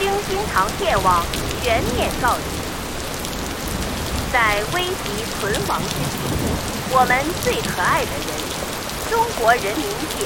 京津唐电网全面告急。在危急存亡之际，我们最可爱的人，中国人民解